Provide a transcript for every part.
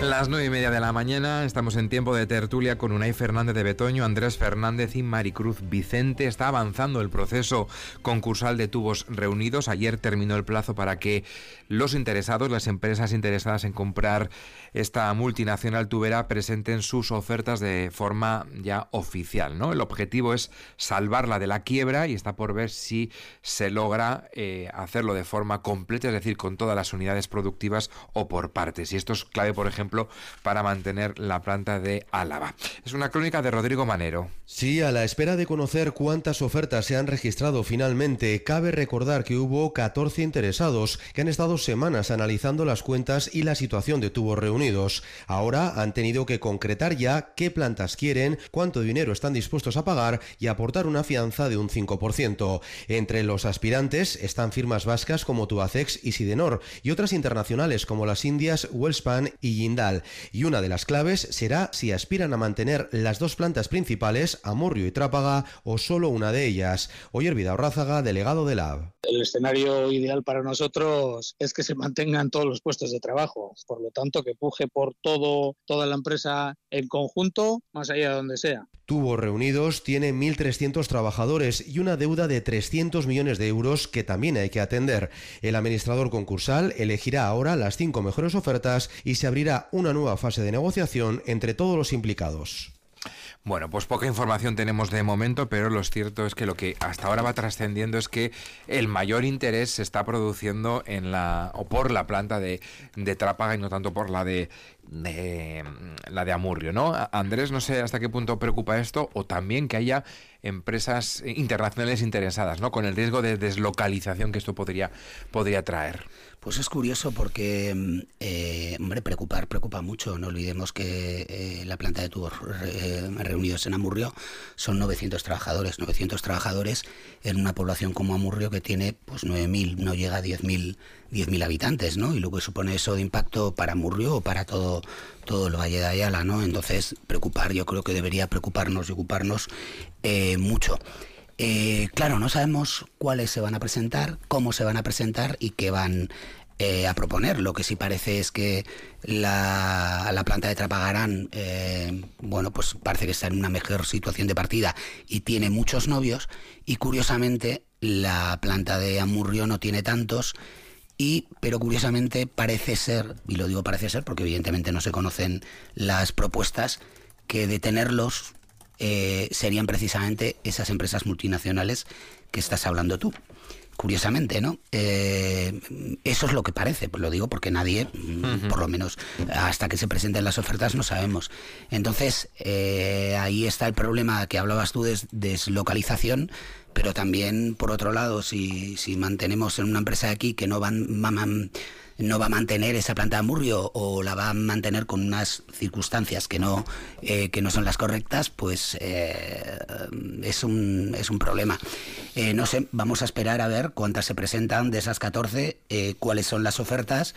Las 9:30 de la mañana, estamos en tiempo de tertulia con Unai Fernández de Betoño, Andrés Fernández y Maricruz Vicente. Está avanzando el proceso concursal de Tubos Reunidos. Ayer terminó el plazo para que los interesados, las empresas interesadas en comprar esta multinacional tubera, presenten sus ofertas de forma ya oficial, ¿no? El objetivo es salvarla de la quiebra y está por ver si se logra hacerlo de forma completa, es decir, con todas las unidades productivas o por partes. Y esto es clave, por ejemplo, para mantener la planta de Álava. Es una crónica de Rodrigo Manero. Sí, a la espera de conocer cuántas ofertas se han registrado finalmente, cabe recordar que hubo 14 interesados que han estado semanas analizando las cuentas y la situación de Tubos Reunidos. Ahora han tenido que concretar ya qué plantas quieren, cuánto dinero están dispuestos a pagar y aportar una fianza de un 5%. Entre los aspirantes están firmas vascas como Tubacex y Sidenor y otras internacionales como las indias Welspun y Jindal. Y una de las claves será si aspiran a mantener las dos plantas principales, Amurrio y Trápaga, o solo una de ellas. Oyer Vidaurrázaga, delegado de LAB. El escenario ideal para nosotros es que se mantengan todos los puestos de trabajo, por lo tanto que puje por toda la empresa en conjunto, más allá de donde sea. Tubos Reunidos tiene 1.300 trabajadores y una deuda de 300 millones de euros que también hay que atender. El administrador concursal elegirá ahora las 5 mejores ofertas y se abrirá una nueva fase de negociación entre todos los implicados. Bueno, pues poca información tenemos de momento, pero lo cierto es que lo que hasta ahora va trascendiendo es que el mayor interés se está produciendo por la planta de Trápaga y no tanto por la de Amurrio, ¿no? Andrés, no sé hasta qué punto preocupa esto, o también que haya empresas internacionales interesadas, ¿no? Con el riesgo de deslocalización que esto podría traer. Pues es curioso porque, preocupa mucho. No olvidemos que la planta de Tubos Reunidos en Amurrio son 900 trabajadores. 900 trabajadores en una población como Amurrio que tiene pues 9.000, no llega a 10.000 habitantes, ¿no? Y lo que supone eso de impacto para Amurrio o para todo el Valle de Ayala, ¿no? Entonces, yo creo que debería preocuparnos y ocuparnos mucho. Claro, no sabemos cuáles se van a presentar, cómo se van a presentar y qué van a proponer. Lo que sí parece es que la planta de Trapagarán, pues parece que está en una mejor situación de partida y tiene muchos novios, y curiosamente la planta de Amurrio no tiene tantos. Pero curiosamente parece ser, y lo digo parece ser porque evidentemente no se conocen las propuestas, que de tenerlos serían precisamente esas empresas multinacionales que estás hablando tú. Curiosamente, ¿no? Eso es lo que parece, pues lo digo porque nadie, por lo menos hasta que se presenten las ofertas, no sabemos. Entonces, ahí está el problema que hablabas tú de deslocalización, pero también, por otro lado, si mantenemos en una empresa de aquí que no va a mantener esa planta de Amurrio o la va a mantener con unas circunstancias que no son las correctas, pues es un problema. No sé, vamos a esperar a ver cuántas se presentan de esas 14, cuáles son las ofertas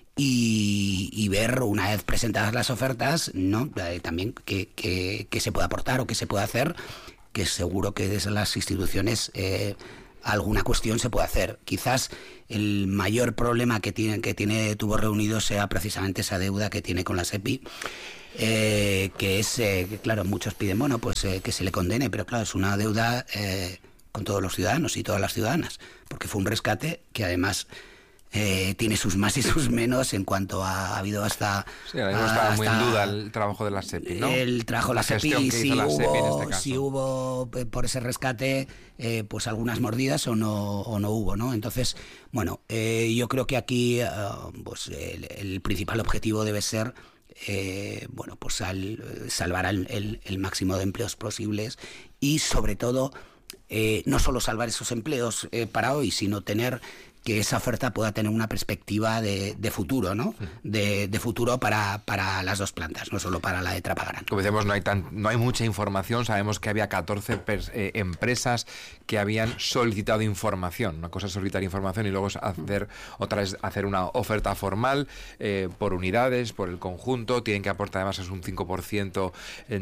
y ver, una vez presentadas las ofertas, ¿no? También qué se puede aportar o qué se puede hacer, que seguro que desde las instituciones alguna cuestión se puede hacer. Quizás el mayor problema que tiene Tubos Reunidos sea precisamente esa deuda que tiene con la SEPI, que es, claro, muchos piden, que se le condene, pero claro, es una deuda con todos los ciudadanos y todas las ciudadanas, porque fue un rescate que además tiene sus más y sus menos en cuanto ha habido hasta... Sí, ahora mismo está muy en duda el trabajo de la SEPI, ¿no? El trabajo de la SEPI, si hubo por ese rescate pues algunas mordidas o no hubo, ¿no? Entonces, yo creo que aquí el principal objetivo debe ser salvar el máximo de empleos posibles y sobre todo no solo salvar esos empleos para hoy, sino tener que esa oferta pueda tener una perspectiva de futuro, ¿no? De futuro para las dos plantas, no solo para la de Trapagarán. Como decimos, no hay mucha información. Sabemos que había 14 empresas que habían solicitado información. Una cosa es solicitar información y luego es hacer una oferta formal por unidades, por el conjunto. Tienen que aportar además un 5%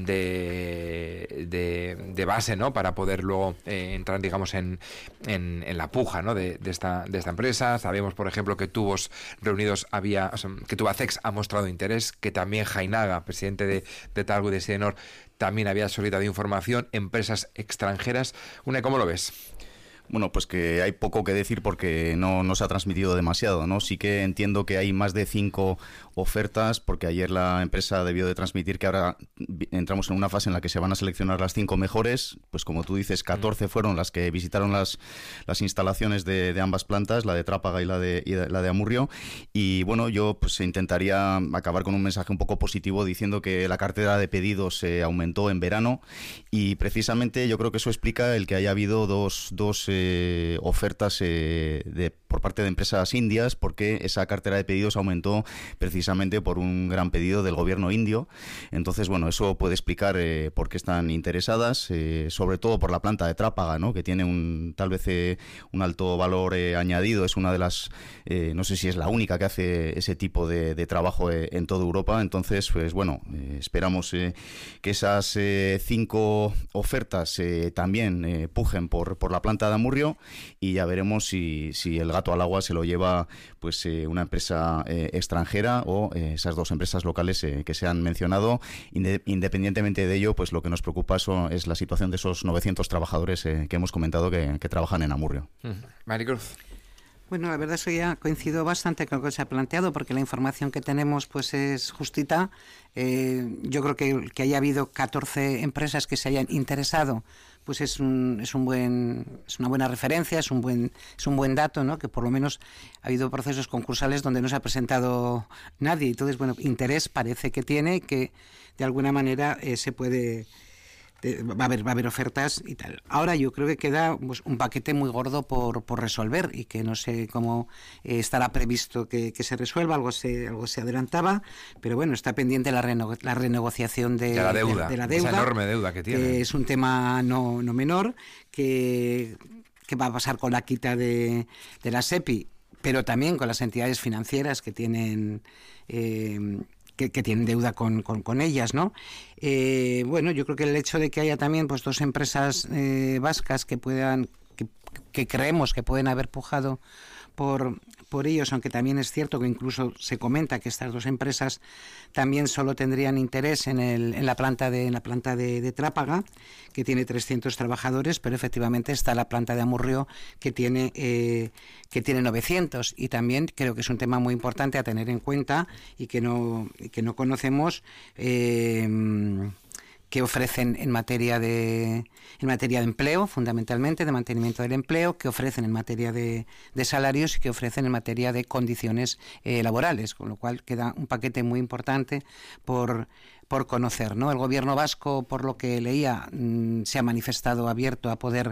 de base, ¿no? Para poder luego entrar, digamos, en la puja, ¿no? de esta empresa. empresa. Sabemos, por ejemplo, que Tubos Reunidos que Tubacex ha mostrado interés, que también Jainaga, presidente de Talgo y de Sidenor, también había solicitado información, empresas extranjeras. ¿Cómo lo ves? Bueno, pues que hay poco que decir porque no se ha transmitido demasiado, ¿no? Sí que entiendo que hay más de 5 ofertas, porque ayer la empresa debió de transmitir que ahora entramos en una fase en la que se van a seleccionar las 5 mejores. Pues como tú dices, 14 fueron las que visitaron las instalaciones de ambas plantas, la de Trápaga y la de Amurrio. Y bueno, yo pues intentaría acabar con un mensaje un poco positivo diciendo que la cartera de pedidos se aumentó en verano, y precisamente yo creo que eso explica el que haya habido dos ofertas por parte de empresas indias, porque esa cartera de pedidos aumentó precisamente por un gran pedido del gobierno indio. Entonces, bueno, eso puede explicar por qué están interesadas, sobre todo por la planta de Trápaga, ¿no? Que tiene tal vez un alto valor añadido. Es una de las, no sé si es la única que hace ese tipo de trabajo en toda Europa. Entonces, pues bueno, esperamos que esas 5 ofertas también pujen por la planta de Amurrio, y ya veremos si el gato al agua se lo lleva pues una empresa extranjera o esas 2 empresas locales que se han mencionado. Independientemente de ello, pues lo que nos preocupa es la situación de esos 900 trabajadores que hemos comentado que trabajan en Amurrio. Maricruz. Bueno, la verdad es que ya coincido bastante con lo que se ha planteado, porque la información que tenemos pues es justita. Yo creo que haya habido 14 empresas que se hayan interesado, pues es una buena referencia, es un buen dato, ¿no? Que por lo menos ha habido procesos concursales donde no se ha presentado nadie. Entonces, bueno, interés parece que tiene, que de alguna manera se puede... Va a haber ofertas y tal. Ahora yo creo que queda pues, un paquete muy gordo por resolver, y que no sé cómo estará previsto que se resuelva. Algo se adelantaba, pero bueno, está pendiente la renegociación de la deuda, esa enorme deuda que tiene. Que es un tema no menor, que va a pasar con la quita de la SEPI, pero también con las entidades financieras que tienen... Que tienen deuda con ellas, ¿no? Bueno, yo creo que el hecho de que haya también pues 2 empresas vascas que creemos que pueden haber pujado por ellos, aunque también es cierto que incluso se comenta que estas 2 empresas también solo tendrían interés en la planta de Trápaga, que tiene 300 trabajadores, pero efectivamente está la planta de Amurrio que tiene 900, y también creo que es un tema muy importante a tener en cuenta y que no conocemos. Que ofrecen en materia de empleo, fundamentalmente, de mantenimiento del empleo, que ofrecen en materia de salarios y que ofrecen en materia de condiciones laborales, con lo cual queda un paquete muy importante por conocer, ¿no? El gobierno vasco, por lo que leía, se ha manifestado abierto a poder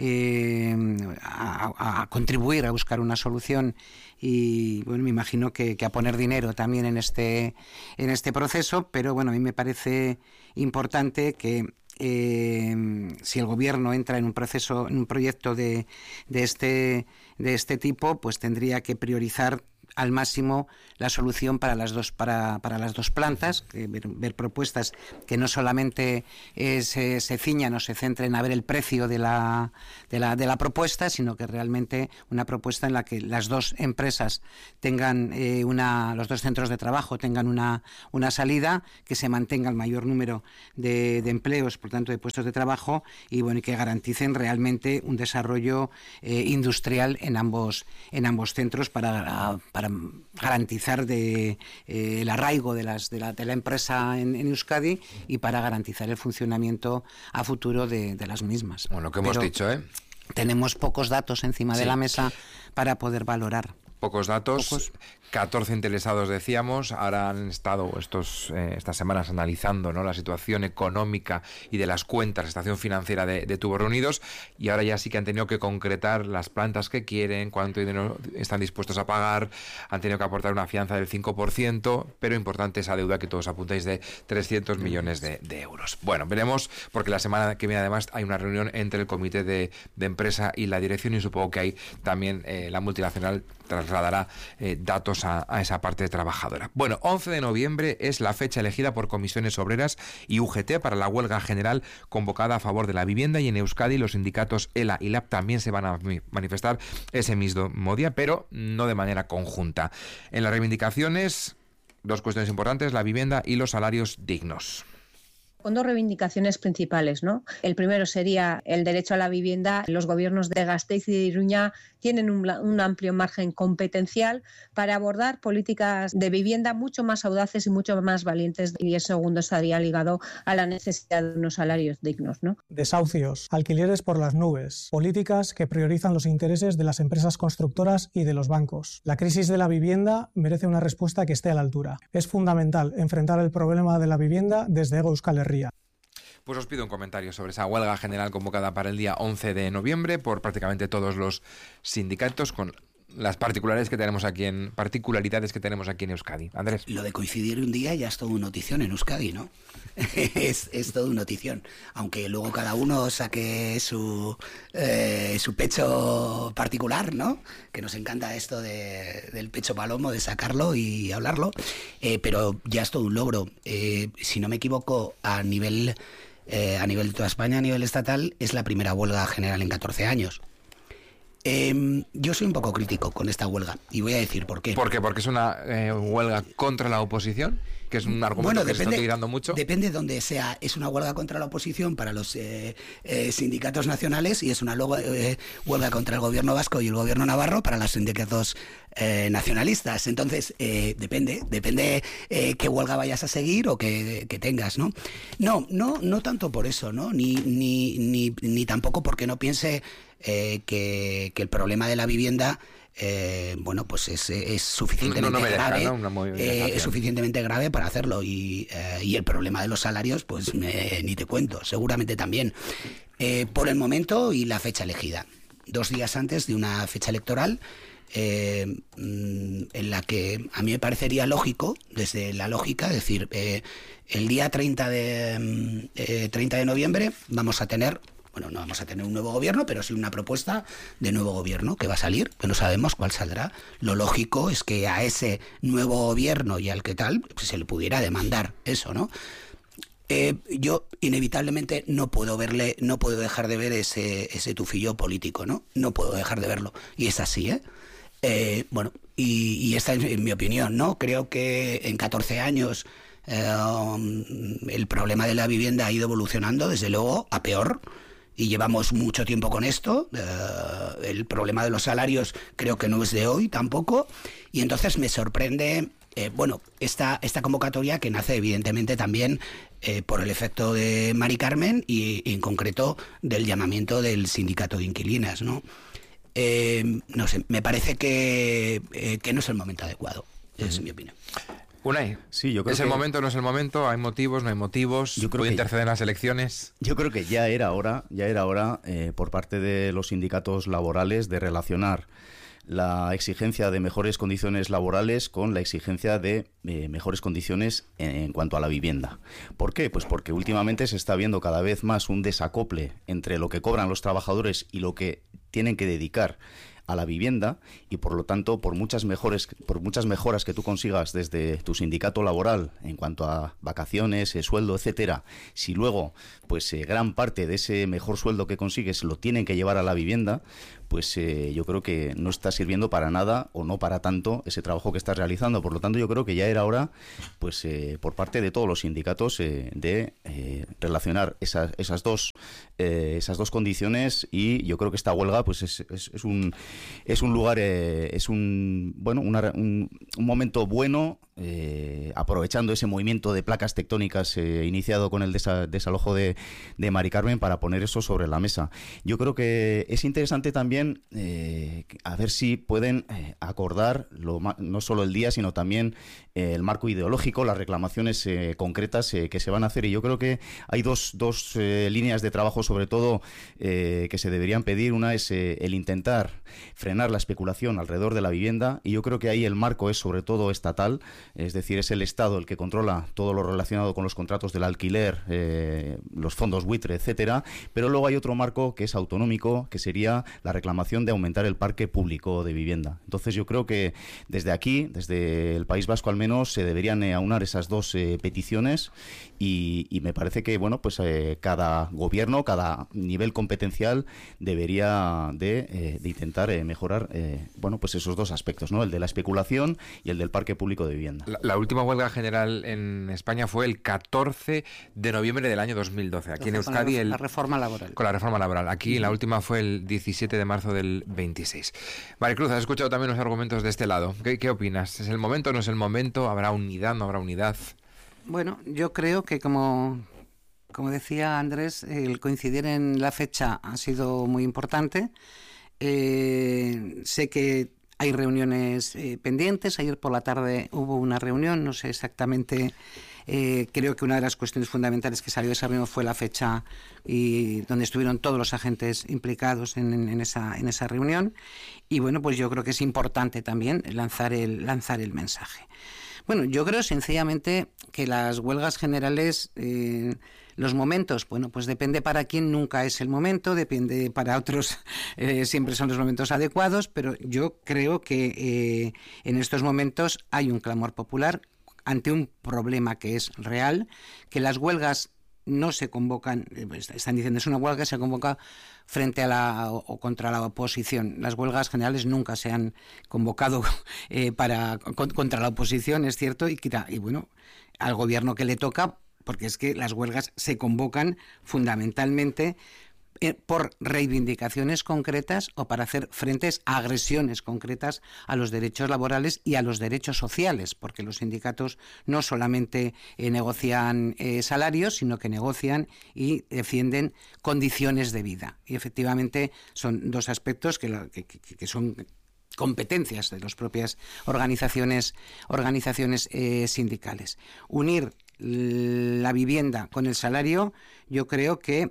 a contribuir a buscar una solución, y bueno, me imagino que a poner dinero también en este proceso, pero bueno, a mí me parece importante que si el gobierno entra en un proyecto de este tipo, pues tendría que priorizar al máximo la solución para las dos plantas, ver propuestas que no solamente se ciñan o se centren a ver el precio de la propuesta, sino que realmente una propuesta en la que las 2 empresas tengan los 2 centros de trabajo tengan una salida, que se mantenga el mayor número de empleos, por tanto de puestos de trabajo, y bueno, y que garanticen realmente un desarrollo industrial en ambos centros para garantizar el arraigo de la empresa en Euskadi, y para garantizar el funcionamiento a futuro de las mismas. Bueno, que hemos dicho, tenemos pocos datos encima de la mesa para poder valorar. Pocos datos. 14 interesados, decíamos. Ahora han estado estas semanas analizando, ¿no?, la situación económica y de las cuentas, la situación financiera de Tubos Reunidos, y ahora ya sí que han tenido que concretar las plantas que quieren, cuánto dinero están dispuestos a pagar. Han tenido que aportar una fianza del 5%, pero importante esa deuda que todos apuntáis de 300 millones de euros. Bueno, veremos, porque la semana que viene además hay una reunión entre el comité de empresa y la dirección, y supongo que hay también la multinacional trasladará datos a esa parte trabajadora. Bueno, 11 de noviembre es la fecha elegida por comisiones obreras y UGT para la huelga general convocada a favor de la vivienda, y en Euskadi los sindicatos ELA y LAB también se van a manifestar ese mismo día, pero no de manera conjunta. En las reivindicaciones, dos cuestiones importantes: la vivienda y los salarios dignos. Con dos reivindicaciones principales, ¿no? El primero sería el derecho a la vivienda. Los gobiernos de Gasteiz y de Iruña tienen un amplio margen competencial para abordar políticas de vivienda mucho más audaces y mucho más valientes, y el segundo estaría ligado a la necesidad de unos salarios dignos, ¿no? Desahucios, alquileres por las nubes, políticas que priorizan los intereses de las empresas constructoras y de los bancos. La crisis de la vivienda merece una respuesta que esté a la altura. Es fundamental enfrentar el problema de la vivienda desde Hego Euskal Herria. Pues os pido un comentario sobre esa huelga general convocada para el día 11 de noviembre por prácticamente todos los sindicatos, con las particularidades que tenemos aquí en Euskadi. Andrés. Lo de coincidir un día ya es todo una notición en Euskadi, ¿no? es todo una notición. Aunque luego cada uno saque su pecho particular, ¿no? Que nos encanta esto del pecho palomo, de sacarlo y hablarlo. Pero ya es todo un logro. Si no me equivoco, a nivel de toda España, a nivel estatal, es la primera huelga general en 14 años. Yo soy un poco crítico con esta huelga y voy a decir por qué. ¿Por qué? ¿Porque es una huelga contra la oposición? Que es un argumento que se está utilizando mucho. Depende de donde sea. Es una huelga contra la oposición para los sindicatos nacionales, y es una huelga contra el gobierno vasco y el gobierno navarro para los sindicatos nacionalistas. Entonces, depende qué huelga vayas a seguir o que tengas, ¿no? No tanto por eso, ¿no? Ni tampoco porque no piense que el problema de la vivienda pues es suficientemente grave, es suficientemente grave para hacerlo, y el problema de los salarios, pues ni te cuento, seguramente también. Por el momento y la fecha elegida, 2 días antes de una fecha electoral, en la que a mí me parecería lógico, desde la lógica, decir, el día 30 de noviembre vamos a tener... Bueno, no vamos a tener un nuevo gobierno, pero sí una propuesta de nuevo gobierno que va a salir, que no sabemos cuál saldrá. Lo lógico es que a ese nuevo gobierno y al que tal, pues se le pudiera demandar eso, ¿no? Yo inevitablemente no puedo dejar de ver ese tufillo político, ¿no? No puedo dejar de verlo. Y es así, y esta es mi opinión, ¿no? Creo que en 14 años el problema de la vivienda ha ido evolucionando, desde luego, a peor. Y llevamos mucho tiempo con esto. El problema de los salarios creo que no es de hoy tampoco. Y entonces me sorprende esta convocatoria, que nace evidentemente también por el efecto de Mari Carmen y en concreto del llamamiento del sindicato de inquilinas, ¿no? No sé, me parece que no es el momento adecuado. Es mi opinión. Unai, sí, yo creo ¿es el momento o no es el momento? ¿Hay motivos, no hay motivos? ¿Puede interceder en las elecciones? Yo creo que ya era hora por parte de los sindicatos laborales de relacionar la exigencia de mejores condiciones laborales con la exigencia de mejores condiciones en cuanto a la vivienda. ¿Por qué? Pues porque últimamente se está viendo cada vez más un desacople entre lo que cobran los trabajadores y lo que tienen que dedicar a la vivienda, y por lo tanto por muchas mejoras que tú consigas desde tu sindicato laboral en cuanto a vacaciones, sueldo, etcétera, si luego pues gran parte de ese mejor sueldo que consigues lo tienen que llevar a la vivienda, pues yo creo que no está sirviendo para nada o no para tanto ese trabajo que estás realizando. Por lo tanto, yo creo que ya era hora, pues por parte de todos los sindicatos, de relacionar esas dos condiciones, y yo creo que esta huelga pues es un lugar, es un momento bueno, aprovechando ese movimiento de placas tectónicas iniciado con el desalojo de Mari Carmen, para poner eso sobre la mesa. Yo creo que es interesante también a ver si pueden acordar no solo el día, sino también el marco ideológico, las reclamaciones concretas que se van a hacer. Y yo creo que hay dos líneas de trabajo, sobre todo, que se deberían pedir. Una es el intentar frenar la especulación alrededor de la vivienda, y yo creo que ahí el marco es sobre todo estatal, es decir, es el Estado el que controla todo lo relacionado con los contratos del alquiler, los fondos buitre, etcétera, pero luego hay otro marco que es autonómico, que sería la reclamación de aumentar el parque público de vivienda. Entonces yo creo que desde aquí, desde el País Vasco al menos, se deberían aunar esas dos peticiones y me parece que bueno, pues cada gobierno, cada nivel competencial debería de intentar mejorar bueno, pues esos dos aspectos, ¿no? El de la especulación y el del parque público de vivienda. La última huelga general en España fue el 14 de noviembre del año 2012. Aquí en Euskadi la reforma laboral. Con la reforma laboral. Aquí la última fue el 17 de marzo del 26. Maricruz, has escuchado también los argumentos de este lado. ¿Qué opinas? ¿Es el momento, no es el momento? ¿Habrá unidad, no habrá unidad? Bueno, yo creo que como decía Andrés, el coincidir en la fecha ha sido muy importante. Sé que hay reuniones pendientes. Ayer por la tarde hubo una reunión, no sé exactamente. Creo que una de las cuestiones fundamentales que salió de esa reunión fue la fecha y donde estuvieron todos los agentes implicados en esa reunión. Y bueno, pues yo creo que es importante también lanzar el mensaje. Bueno, yo creo sencillamente que las huelgas generales, los momentos, bueno, pues depende para quién, nunca es el momento, depende para otros, siempre son los momentos adecuados, pero yo creo que en estos momentos hay un clamor popular ante un problema que es real, que las huelgas no se convocan, están diciendo es una huelga que se convoca frente a o contra la oposición. Las huelgas generales nunca se han convocado contra la oposición, es cierto, y bueno, al gobierno que le toca, porque es que las huelgas se convocan fundamentalmente por reivindicaciones concretas o para hacer frentes a agresiones concretas a los derechos laborales y a los derechos sociales, porque los sindicatos no solamente negocian salarios, sino que negocian y defienden condiciones de vida. Y efectivamente son dos aspectos que son competencias de las propias organizaciones sindicales. Unir la vivienda con el salario, yo creo que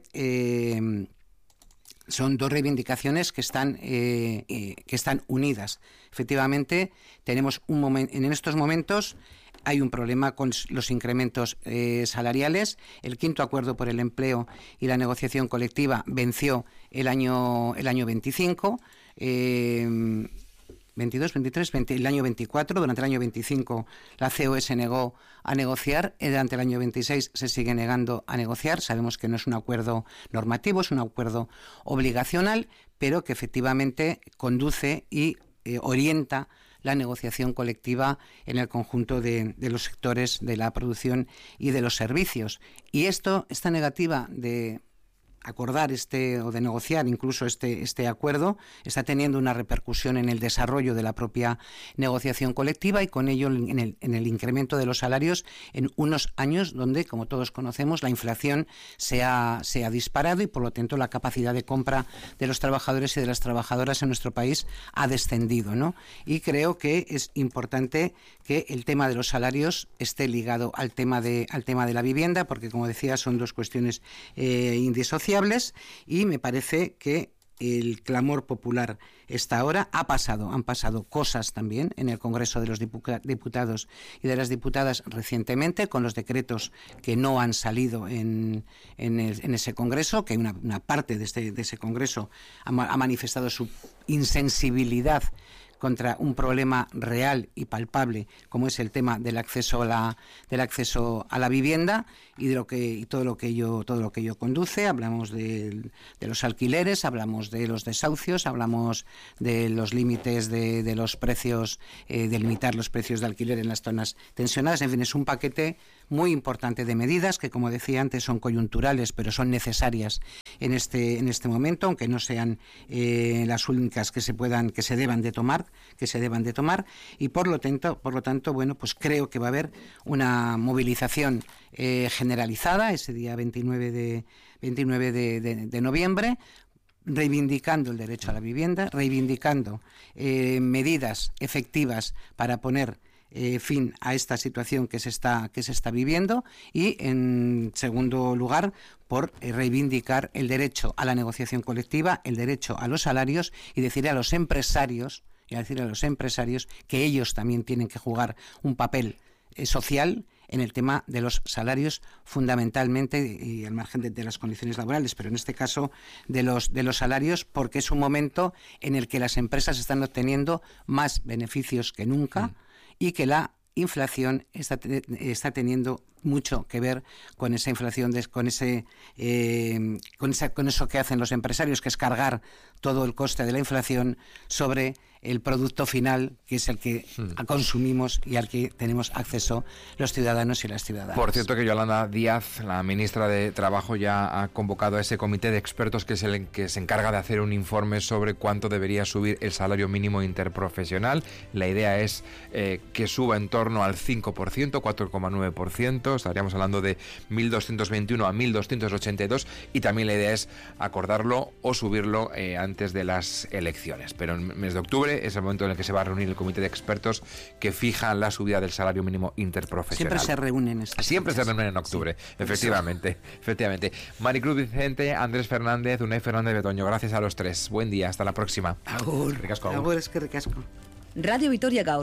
son dos reivindicaciones que están unidas. Efectivamente, tenemos en estos momentos hay un problema con los incrementos salariales. El quinto acuerdo por el empleo y la negociación colectiva venció el año 25. 22, 23, el año 24, durante el año 25 la COE se negó a negociar, durante el año 26 se sigue negando a negociar. Sabemos que no es un acuerdo normativo, es un acuerdo obligacional, pero que efectivamente conduce y orienta la negociación colectiva en el conjunto de los sectores de la producción y de los servicios. Y esta negativa de acordar o de negociar incluso este acuerdo está teniendo una repercusión en el desarrollo de la propia negociación colectiva y con ello en el incremento de los salarios en unos años donde, como todos conocemos, la inflación se ha disparado y por lo tanto la capacidad de compra de los trabajadores y de las trabajadoras en nuestro país ha descendido, ¿no? Y creo que es importante que el tema de los salarios esté ligado al tema de la vivienda, porque como decía son dos cuestiones indisociables. Y me parece que el clamor popular está ahora, han pasado cosas también en el Congreso de los Diputados y de las Diputadas recientemente, con los decretos que no han salido en ese Congreso, que una parte de ese Congreso ha manifestado su insensibilidad contra un problema real y palpable como es el tema del acceso a la vivienda y todo lo que ello conduce. Hablamos de los alquileres, hablamos de los desahucios, hablamos de los límites de los precios, de limitar los precios de alquiler en las zonas tensionadas. En fin, es un paquete muy importante de medidas que, como decía antes, son coyunturales, pero son necesarias en este momento, aunque no sean las únicas que se deban de tomar, y por lo tanto, bueno, pues creo que va a haber una movilización generalizada ese día 29 de noviembre, reivindicando el derecho a la vivienda, reivindicando medidas efectivas para poner fin a esta situación que se está viviendo y, en segundo lugar, por reivindicar el derecho a la negociación colectiva, el derecho a los salarios y decirle a los empresarios que ellos también tienen que jugar un papel social en el tema de los salarios, fundamentalmente, y al margen de las condiciones laborales, pero en este caso de los salarios, porque es un momento en el que las empresas están obteniendo más beneficios que nunca y que la inflación está teniendo mucho que ver con esa inflación, con eso que hacen los empresarios, que es cargar todo el coste de la inflación sobre el producto final, que es el que consumimos y al que tenemos acceso los ciudadanos y las ciudadanas. Por cierto que Yolanda Díaz, la ministra de Trabajo, ya ha convocado a ese comité de expertos que es el que se encarga de hacer un informe sobre cuánto debería subir el salario mínimo interprofesional. La idea es que suba en torno al 5%, 4,9%. Estaríamos hablando de 1.221 a 1.282, y también la idea es acordarlo o subirlo antes de las elecciones. Pero en el mes de octubre es el momento en el que se va a reunir el comité de expertos que fija la subida del salario mínimo interprofesional. Siempre se reúnen Siempre se reúnen en octubre, sí, efectivamente. Maricruz Vicente, Andrés Fernández, Unai Fernández Betoño, gracias a los tres. Buen día, hasta la próxima. Agur. Agur, eskerrik asko. Radio Vitoria gaur.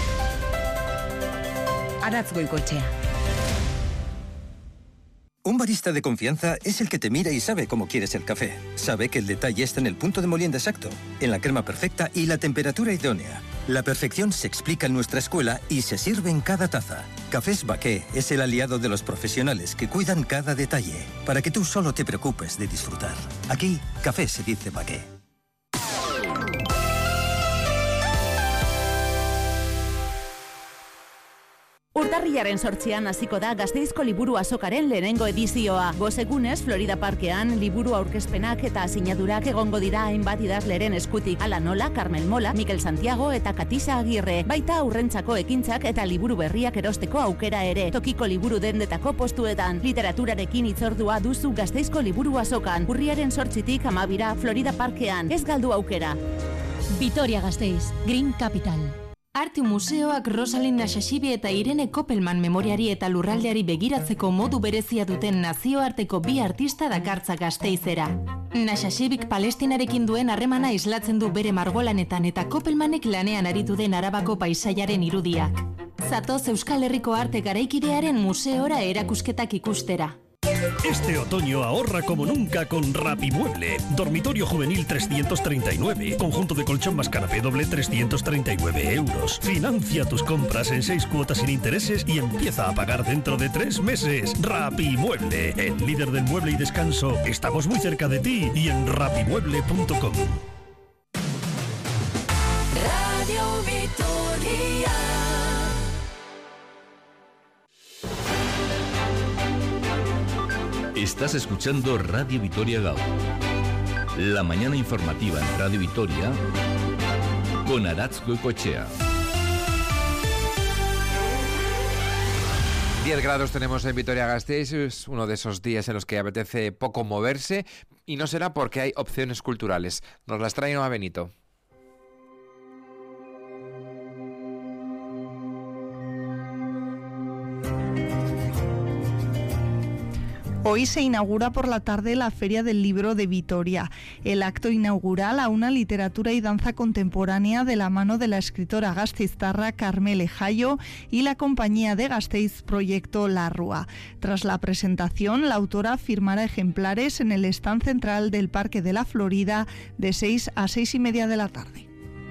Aratz Goikoetxea. Un barista de confianza es el que te mira y sabe cómo quieres el café. Sabe que el detalle está en el punto de molienda exacto, en la crema perfecta y la temperatura idónea. La perfección se explica en nuestra escuela y se sirve en cada taza. Cafés Baqué es el aliado de los profesionales que cuidan cada detalle, para que tú solo te preocupes de disfrutar. Aquí, café se dice Baqué. Urtarrilaren 8an hasiko da Gasteizko Liburu Azokaren lehenengo edizioa. 5 egunez Florida Parkean liburu aurkezpenak eta sinadurak egongo dira hainbat idazleren eskutik. Hala nola, Carmel Mola, Mikel Santiago eta Katisa Agirre. Baita aurrentzako ekintzak eta liburu berriak erosteko aukera ere. Tokiko liburu dendetako postuetan. Literaturarekin hitzordua duzu Gasteizko Liburu Azokan. Urriaren 8tik 12 Florida Parkean. Ez galdu aukera. Vitoria Gasteiz, Green Capital. Arte Museoak Rosalind Naxaxibi eta Irene Koppelman memoriari eta lurraldeari begiratzeko modu berezia duten nazioarteko bi artista dakartza Gasteizera. Naxaxibik Palestinarekin duen harremana islatzen du bere margolanetan eta Koppelmanek lanean aritu den Arabako paisaiaren irudiak. Zatoz Euskal Herriko arte garaikidearen museora erakusketak ikustera. Este otoño ahorra como nunca con Rapimueble. Dormitorio juvenil 339. Conjunto de colchón más canapé doble 339 euros. Financia tus compras en 6 cuotas sin intereses y empieza a pagar dentro de 3 meses. Rapimueble, el líder del mueble y descanso. Estamos muy cerca de ti y en rapimueble.com. Radio Vitoria. Estás escuchando Radio Vitoria Gaur. La mañana informativa en Radio Vitoria con Aratz Goikoetxea. 10 grados tenemos en Vitoria-Gasteiz, es uno de esos días en los que apetece poco moverse, y no será porque hay opciones culturales. Nos las trae Noa Benito. Hoy se inaugura por la tarde la Feria del Libro de Vitoria. El acto inaugural a una literatura y danza contemporánea de la mano de la escritora gasteiztarra Carmele Jaio y la compañía de Gasteiz Proyecto La Rúa. Tras la presentación, la autora firmará ejemplares en el stand central del Parque de la Florida de 6 a 6 y media de la tarde.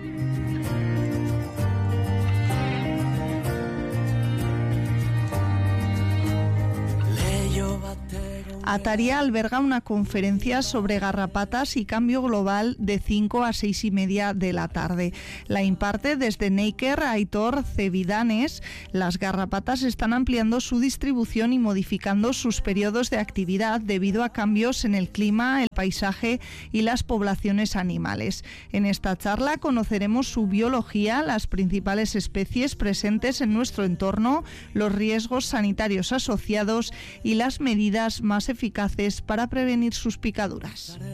Ataria alberga una conferencia sobre garrapatas y cambio global de 5 a 6 y media de la tarde. La imparte desde Neiker Aitor Cevidanes. Las garrapatas están ampliando su distribución y modificando sus periodos de actividad debido a cambios en el clima, el paisaje y las poblaciones animales. En esta charla conoceremos su biología, las principales especies presentes en nuestro entorno, los riesgos sanitarios asociados y las medidas más eficaces para prevenir sus picaduras.